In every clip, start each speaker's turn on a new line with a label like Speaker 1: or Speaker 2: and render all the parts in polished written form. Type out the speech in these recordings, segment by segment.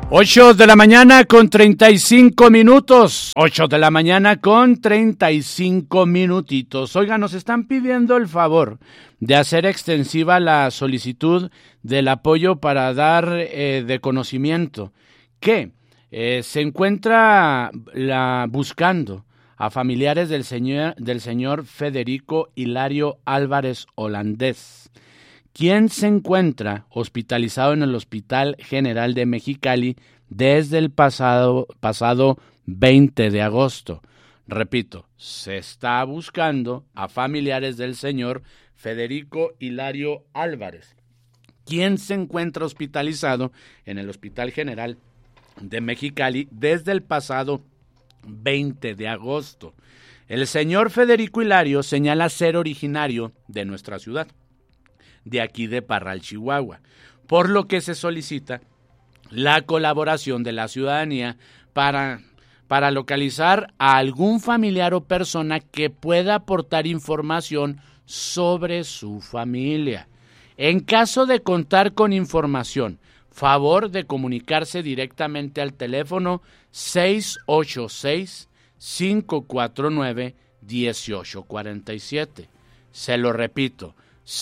Speaker 1: 8 de la mañana con 35 minutos. 8 de la mañana con 35 minutitos. Oiga, nos están pidiendo el favor de hacer extensiva la solicitud del apoyo para dar de conocimiento que se encuentra buscando a familiares del señor Federico Hilario Álvarez Holandés, quien se encuentra hospitalizado en el Hospital General de Mexicali desde el pasado 20 de agosto. Repito, se está buscando a familiares del señor Federico Hilario Álvarez, quien se encuentra hospitalizado en el Hospital General de Mexicali desde el pasado 20 de agosto. El señor Federico Hilario señala ser originario de nuestra ciudad, de aquí de Parral, Chihuahua, por lo que se solicita la colaboración de la ciudadanía para localizar a algún familiar o persona que pueda aportar información sobre su familia. En caso de contar con información, favor de comunicarse directamente al teléfono 686-549-1847. Se lo repito,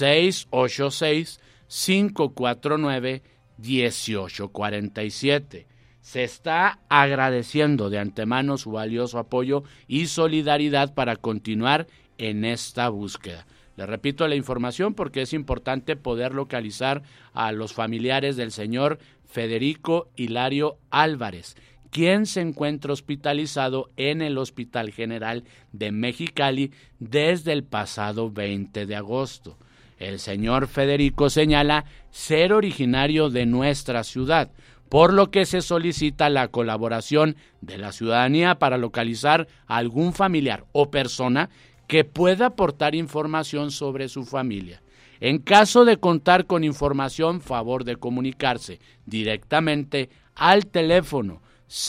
Speaker 1: 686-549-1847. Se está agradeciendo de antemano su valioso apoyo y solidaridad para continuar en esta búsqueda. Le repito la información porque es importante poder localizar a los familiares del señor Federico Hilario Álvarez, quien se encuentra hospitalizado en el Hospital General de Mexicali desde el pasado 20 de agosto. El señor Federico señala ser originario de nuestra ciudad, por lo que se solicita la colaboración de la ciudadanía para localizar a algún familiar o persona que pueda aportar información sobre su familia. En caso de contar con información, favor de comunicarse directamente al teléfono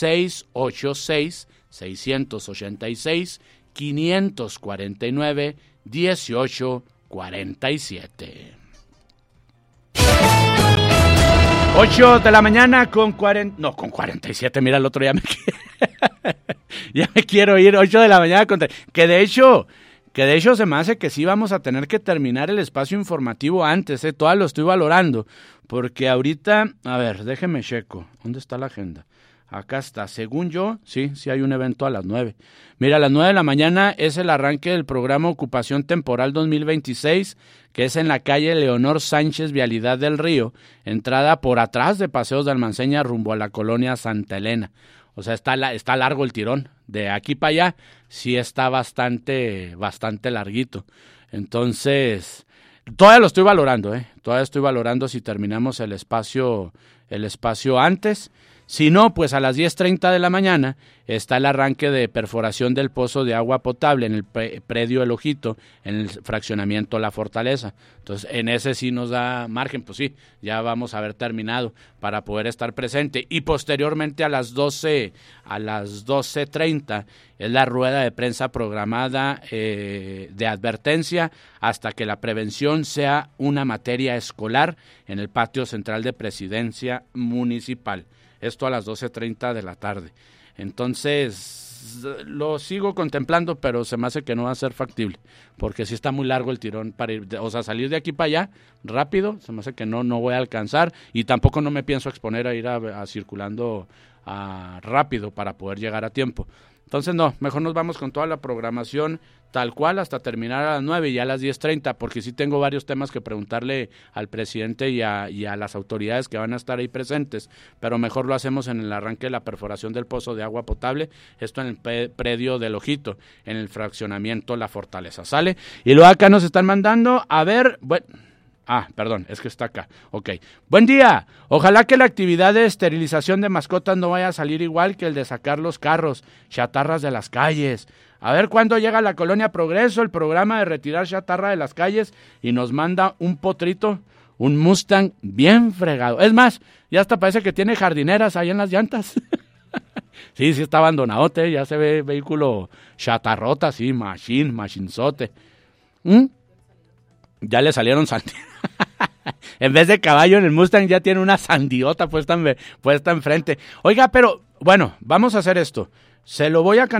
Speaker 1: 686-686-549-1847. 8 de la mañana con 47, mira el otro ya me quiero ir, 8 de la mañana que de hecho se me hace que sí vamos a tener que terminar el espacio informativo antes, todavía lo estoy valorando, porque ahorita, a ver, déjeme checo, ¿dónde está la agenda? Acá está, según yo, sí hay un evento a las 9. Mira, a las 9 de la mañana es el arranque del programa Ocupación Temporal 2026, que es en la calle Leonor Sánchez, Vialidad del Río, entrada por atrás de Paseos de Almanceña rumbo a la colonia Santa Elena. O sea, está largo el tirón. De aquí para allá sí está bastante larguito. Entonces, todavía lo estoy valorando, Todavía estoy valorando si terminamos el espacio antes. Si no, pues a las 10:30 de la mañana está el arranque de perforación del pozo de agua potable en el predio El Ojito, en el fraccionamiento La Fortaleza. Entonces, en ese sí nos da margen, pues sí, ya vamos a haber terminado para poder estar presente. Y posteriormente a las 12:30 es la rueda de prensa programada de advertencia hasta que la prevención sea una materia escolar en el patio central de Presidencia Municipal. Esto a las 12:30 de la tarde. Entonces, lo sigo contemplando, pero se me hace que no va a ser factible, porque sí está muy largo el tirón para ir, o sea, salir de aquí para allá rápido, se me hace que no voy a alcanzar, y tampoco no me pienso exponer a ir a circulando rápido para poder llegar a tiempo. Entonces no, mejor nos vamos con toda la programación tal cual hasta terminar a las 9 y ya a las 10:30, porque sí tengo varios temas que preguntarle al presidente y a las autoridades que van a estar ahí presentes, pero mejor lo hacemos en el arranque de la perforación del pozo de agua potable, esto en el predio del Ojito, en el fraccionamiento La Fortaleza, ¿sale? Y luego acá nos están mandando, a ver, bueno... perdón, es que está acá. Ok. Buen día. Ojalá que la actividad de esterilización de mascotas no vaya a salir igual que el de sacar los carros, chatarras de las calles. A ver cuándo llega a la Colonia Progreso el programa de retirar chatarra de las calles y nos manda un potrito, un Mustang bien fregado. Es más, ya hasta parece que tiene jardineras ahí en las llantas. Sí está abandonadote, ya se ve vehículo chatarrota, sí, machinzote. Ya le salieron En vez de caballo en el Mustang ya tiene una sandiota puesta enfrente. Oiga, pero bueno, vamos a hacer esto. Se lo voy a